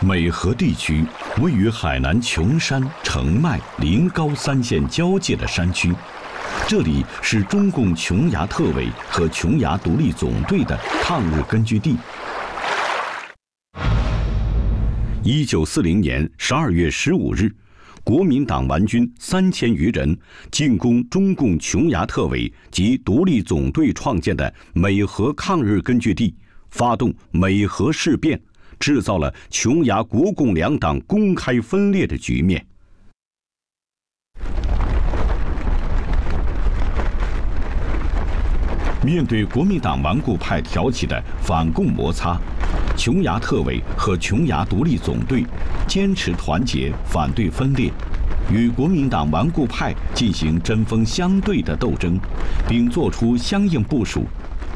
美河地区位于海南琼山、澄迈、临高三县交界的山区，这里是中共琼崖特委和琼崖独立总队的抗日根据地。1940年12月15日，国民党顽军3000余人进攻中共琼崖特委及独立总队创建的美河抗日根据地，发动美河事变，制造了琼崖国共两党公开分裂的局面。面对国民党顽固派挑起的反共摩擦，琼崖特委和琼崖独立总队坚持团结，反对分裂，与国民党顽固派进行针锋相对的斗争，并作出相应部署。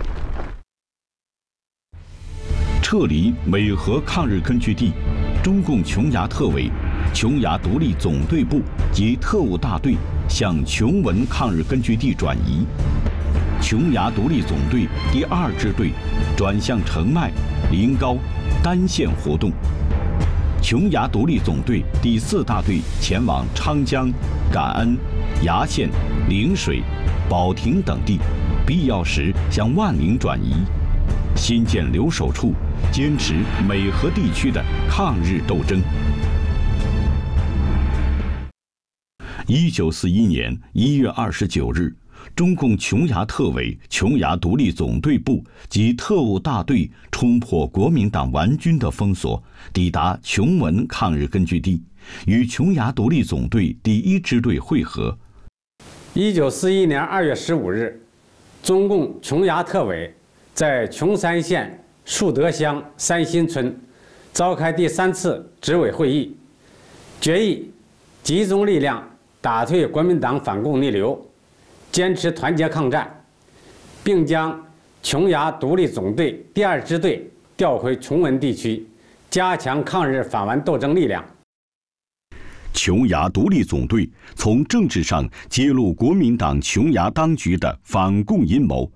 撤离美河抗日根据地，中共琼崖特委、琼崖独立总队部及特务大队向琼文抗日根据地转移。琼崖独立总队第2支队转向澄迈、临高、丹县活动。琼崖独立总队第4大队前往昌江、感恩、崖县、陵水、保亭等地，必要时向万宁转移。新建留守处，坚持美河地区的抗日斗争。1941年1月29日，中共琼崖特委、琼崖独立总队部及特务大队冲破国民党顽军的封锁，抵达琼文抗日根据地，与琼崖独立总队第1支队会合。 1941年2月15日，中共琼崖特委在琼山县树德乡三新村召开第3次执委会议，决议集中力量打退国民党反共逆流，坚持团结抗战，并将琼崖独立总队第2支队调回崇文地区，加强抗日反顽斗争力量。 琼崖独立总队从政治上揭露国民党琼崖当局的反共阴谋，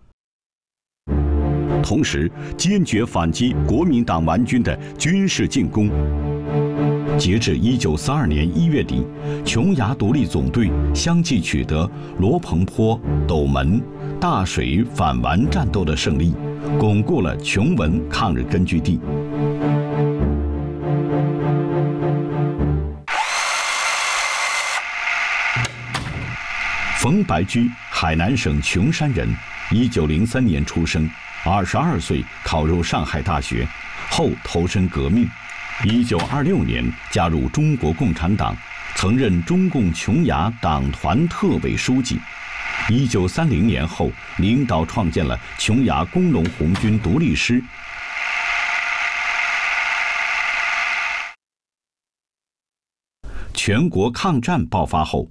同时坚决反击国民党顽军的军事进攻。截至1942年1月底，琼崖独立总队相继取得罗棚坡、斗门、大水反顽战斗的胜利，巩固了琼文抗日根据地。冯白驹，海南省琼山人，1903年出生，22岁考入上海大学，后投身革命。1926年加入中国共产党，曾任中共琼崖党团特委书记。1930年后，领导创建了琼崖工农红军独立师。全国抗战爆发后，